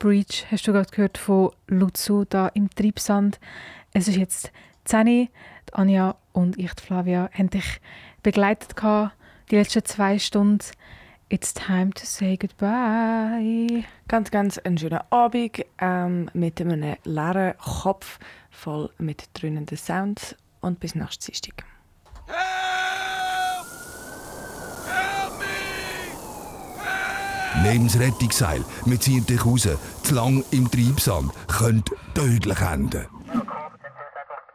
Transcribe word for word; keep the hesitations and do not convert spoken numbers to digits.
Breach hast du gerade gehört von Lutzu da im Treibsand. Es ist jetzt zehn Uhr. Anja und ich, Flavia, haben dich begleitet die letzten zwei Stunden. It's time to say goodbye. Ganz, ganz einen schönen Abend ähm, mit einem leeren Kopf, voll mit dröhnenden Sounds und bis nächsten Dienstag. Help! Help me! Help! Nehmt das Rettungsseil, wir ziehen dich raus. Zu lang im Treibsand könnte tödlich enden.